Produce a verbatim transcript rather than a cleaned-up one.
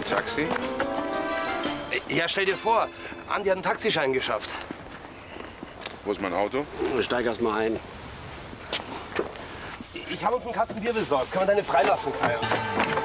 Taxi? Ja, stell dir vor, Andi hat einen Taxischein geschafft. Wo ist mein Auto? Steig erst mal ein. Ich habe uns einen Kasten Bier besorgt. Können wir deine Freilassung feiern?